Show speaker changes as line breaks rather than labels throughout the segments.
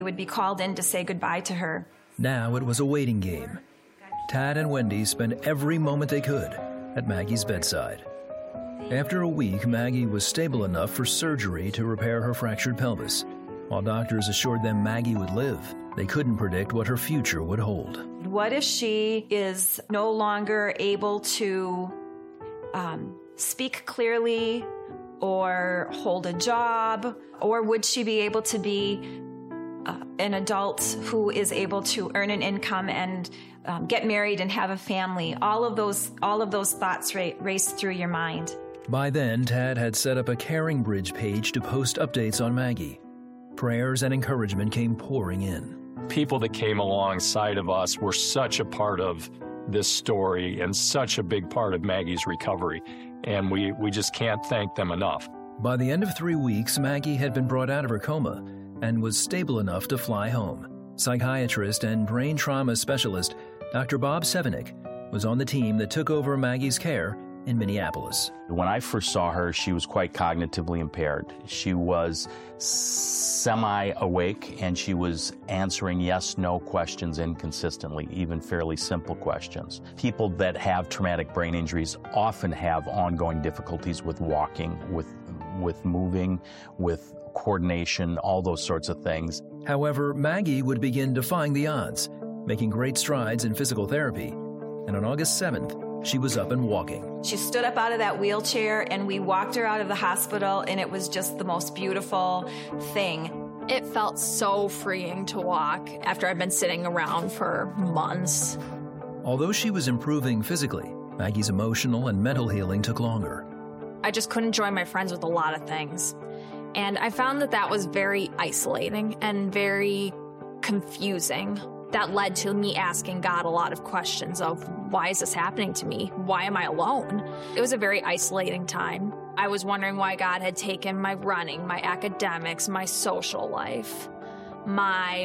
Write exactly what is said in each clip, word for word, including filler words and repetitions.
would be called in to say goodbye to her.
Now it was a waiting game. Tad and Wendy spent every moment they could at Maggie's bedside. After a week, Maggie was stable enough for surgery to repair her fractured pelvis. While doctors assured them Maggie would live, they couldn't predict what her future would hold.
What if she is no longer able to um, speak clearly or hold a job? Or would she be able to be uh, an adult who is able to earn an income and um, get married and have a family? All of those, all of those thoughts ra- race through your mind.
By then, Tad had set up a Caring Bridge page to post updates on Maggie. Prayers and encouragement came pouring in.
People that came alongside of us were such a part of this story and such a big part of Maggie's recovery, and we, we just can't thank them enough.
By the end of three weeks, Maggie had been brought out of her coma and was stable enough to fly home. Psychiatrist and brain trauma specialist Doctor Bob Sevenik was on the team that took over Maggie's care in Minneapolis.
When I first saw her, she was quite cognitively impaired. She was semi-awake, and she was answering yes-no questions inconsistently, even fairly simple questions. People that have traumatic brain injuries often have ongoing difficulties with walking, with, with moving, with coordination, all those sorts of things.
However, Maggie would begin defying the odds, making great strides in physical therapy, and on August seventh, she was up and walking.
She stood up out of that wheelchair and we walked her out of the hospital, and it was just the most beautiful thing.
It felt so freeing to walk after I'd been sitting around for months.
Although she was improving physically, Maggie's emotional and mental healing took longer.
I just couldn't join my friends with a lot of things. And I found that that was very isolating and very confusing. That led to me asking God a lot of questions of, why is this happening to me? Why am I alone? It was a very isolating time. I was wondering why God had taken my running, my academics, my social life, my,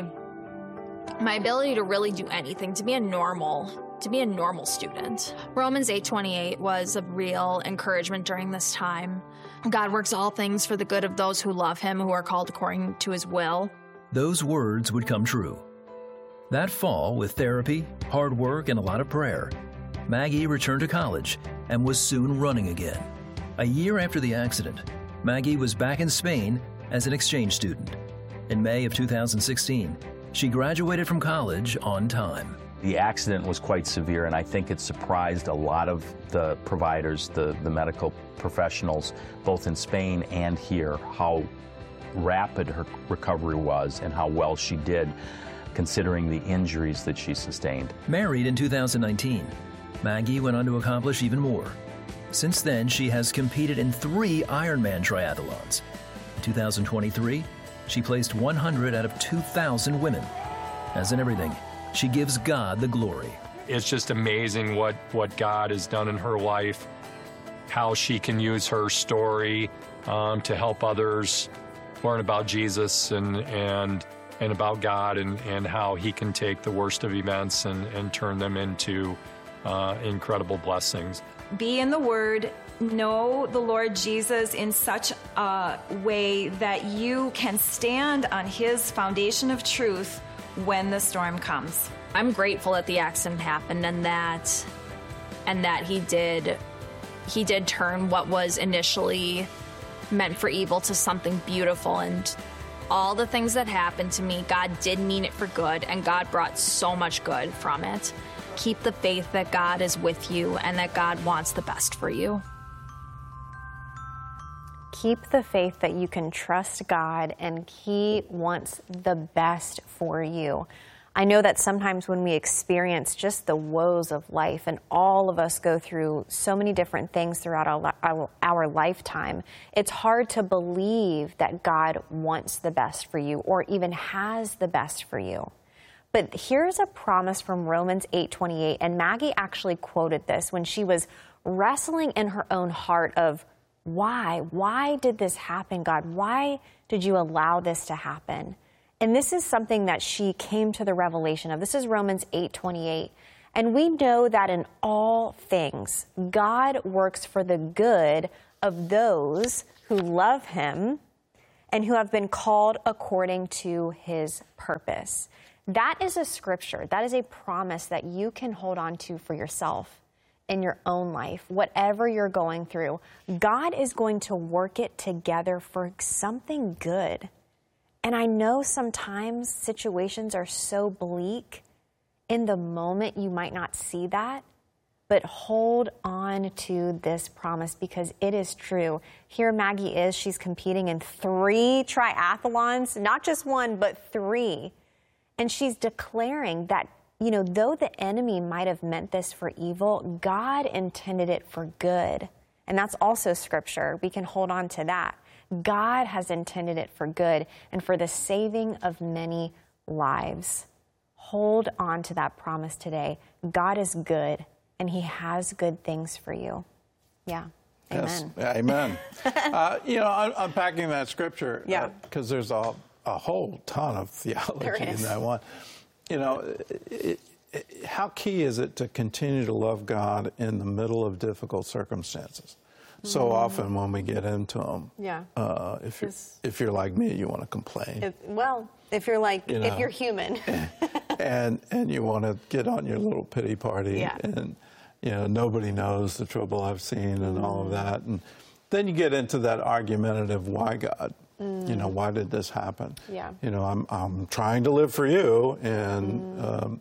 my ability to really do anything, to be a normal, to be a normal student. Romans eight twenty-eight was a real encouragement during this time. God works all things for the good of those who love him, who are called according to his will.
Those words would come true. That fall, with therapy, hard work, and a lot of prayer, Maggie returned to college and was soon running again. A year after the accident, Maggie was back in Spain as an exchange student. In May of two thousand sixteen, she graduated from college on time.
The accident was quite severe, and I think it surprised a lot of the providers, the, the medical professionals, both in Spain and here, how rapid her recovery was and how well she did, considering the injuries that she sustained.
Married in two thousand nineteen, Maggie went on to accomplish even more. Since then, she has competed in three Ironman triathlons. In two thousand twenty-three, she placed one hundred out of two thousand women. As in everything, she gives God the glory.
It's just amazing what, what God has done in her life, how she can use her story um, to help others learn about Jesus and, and and about God, and, and how he can take the worst of events and, and turn them into uh, incredible blessings.
Be in the Word, know the Lord Jesus in such a way that you can stand on his foundation of truth when the storm comes.
I'm grateful that the accident happened and that and that he did he did turn what was initially meant for evil to something beautiful. And all the things that happened to me, God did mean it for good, and God brought so much good from it. Keep the faith that God is with you and that God wants the best for you.
Keep the faith that you can trust God and he wants the best for you. I know that sometimes when we experience just the woes of life, and all of us go through so many different things throughout our, our, our lifetime, it's hard to believe that God wants the best for you or even has the best for you. But here's a promise from Romans eight twenty-eight, and Maggie actually quoted this when she was wrestling in her own heart of, why? Why did this happen, God? Why did you allow this to happen? And this is something that she came to the revelation of. This is Romans eight twenty-eight. And we know that in all things, God works for the good of those who love him and who have been called according to his purpose. That is a scripture. That is a promise that you can hold on to for yourself in your own life. Whatever you're going through, God is going to work it together for something good. And I know sometimes situations are so bleak. In the moment, you might not see that, but hold on to this promise because it is true. Here Maggie is. She's competing in three triathlons, not just one, but three. And she's declaring that, you know, though the enemy might have meant this for evil, God intended it for good. And that's also scripture. We can hold on to that. God has intended it for good and for the saving of many lives. Hold on to that promise today. God is good, and he has good things for you. Yeah. Amen.
Yes. Amen. uh, you know, un- unpacking that scripture,
yeah,
because uh, there's a, a whole ton of theology in that one. You know, it, it, how key is it to continue to love God in the middle of difficult circumstances? So often when we get into them,
yeah.
uh, if, you're, if you're like me, you want to complain.
If, well, if you're like,
you know,
if you're human.
and and you want to get on your little pity party.
Yeah.
And, you know, nobody knows the trouble I've seen and mm. all of that. And then you get into that argumentative, why God? Mm. You know, why did this happen?
Yeah.
You know, I'm, I'm trying to live for you. And, mm. um,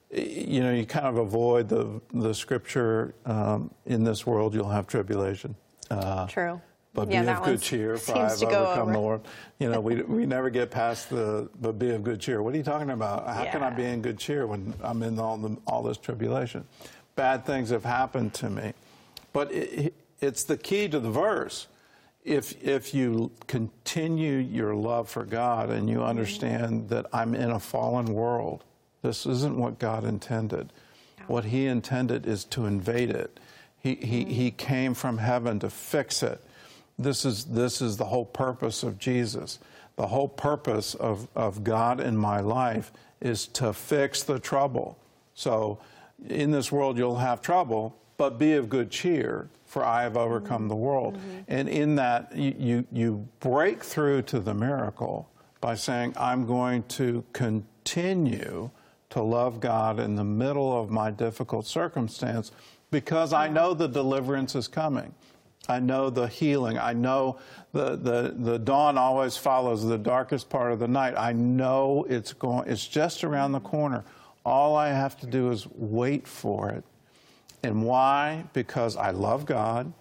you know, you kind of avoid the, the scripture, um, in this world you'll have tribulation. Uh,
True.
But
yeah,
be of good cheer, for I have overcome the world. You know, we we never get past the, but be of good cheer. What are you talking about? How yeah. can I be in good cheer when I'm in all the, all this tribulation? Bad things have happened to me. But it, it's the key to the verse. If if you continue your love for God and you understand that I'm in a fallen world, this isn't what God intended. No. What he intended is to invade it. He, he, mm-hmm. he came from heaven to fix it. This is, this is the whole purpose of Jesus. The whole purpose of, of God in my life is to fix the trouble. So in this world you'll have trouble, but be of good cheer, for I have overcome mm-hmm. the world. Mm-hmm. And in that, you, you, you break through to the miracle by saying, I'm going to continue to love God in the middle of my difficult circumstance because I know the deliverance is coming. I know the healing. I know the, the, the dawn always follows the darkest part of the night. I know it's going, it's just around the corner. All I have to do is wait for it. And why? Because I love God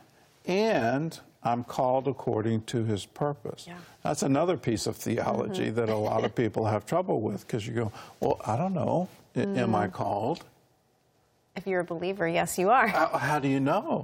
and I'm called according to his purpose. Yeah. That's another piece of theology mm-hmm. that a lot of people have trouble with because you go, well, I don't know. Mm. Am I called?
If you're a believer, yes, you are.
How, how do you know?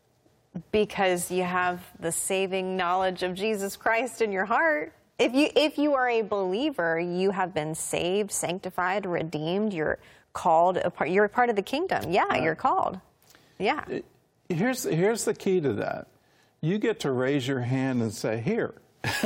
Because you have the saving knowledge of Jesus Christ in your heart. If you if you are a believer, you have been saved, sanctified, redeemed. You're called a part. You're a part of the kingdom. Yeah, right. You're called. Yeah.
Here's here's the key to that. You get to raise your hand and say, "Here."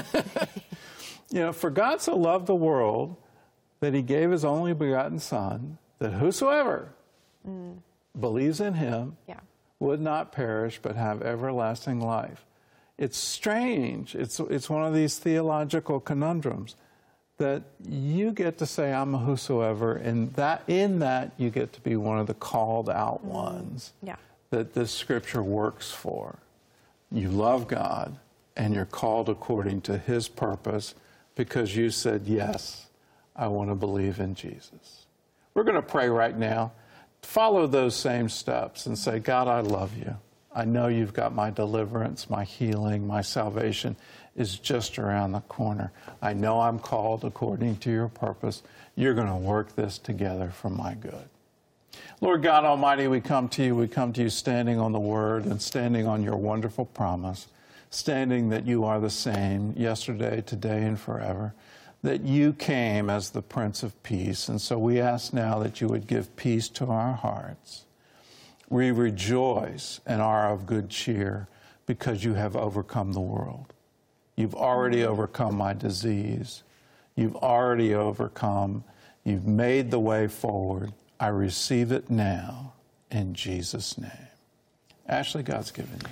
You know, for God so loved the world that he gave his only begotten Son, that whosoever mm. believes in him yeah. would not perish but have everlasting life. It's strange. It's, it's one of these theological conundrums that you get to say, I'm a whosoever, and that in that you get to be one of the called out mm. ones
yeah.
that this scripture works for. You love God, and you're called according to his purpose because you said, yes, I want to believe in Jesus. We're going to pray right now. Follow those same steps and say, God, I love you. I know you've got my deliverance, my healing, my salvation is just around the corner. I know I'm called according to your purpose. You're going to work this together for my good. Lord God Almighty, we come to you. We come to you standing on the word and standing on your wonderful promise, standing that you are the same yesterday, today, and forever, that you came as the Prince of Peace. And so we ask now that you would give peace to our hearts. We rejoice and are of good cheer because you have overcome the world. You've already overcome my disease. You've already overcome. You've made the way forward. I receive it now in Jesus' name. Ashley, God's given you something.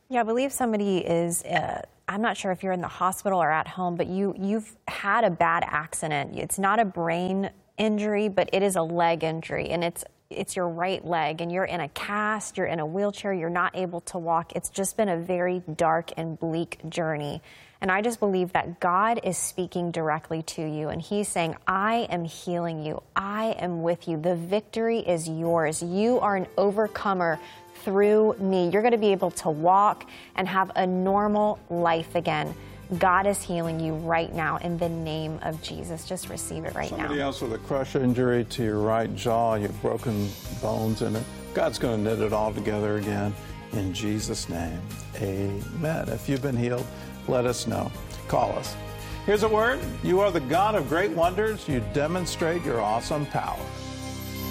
Yeah, I believe somebody is, uh, I'm not sure if you're in the hospital or at home, but you, you've had a bad accident. It's not a brain injury, but it is a leg injury, and it's it's your right leg, and you're in a cast, you're in a wheelchair, you're not able to walk. It's just been a very dark and bleak journey. And I just believe that God is speaking directly to you, and he's saying, I am healing you. I am with you. The victory is yours. You are an overcomer through me. You're going to be able to walk and have a normal life again. God is healing you right now in the name of Jesus. Just receive it right
Somebody
now.
Somebody else with a crush injury to your right jaw, you've broken bones in it. God's going to knit it all together again in Jesus' name. Amen. If you've been healed, let us know. Call us. Here's a word. You are the God of great wonders. You demonstrate your awesome power.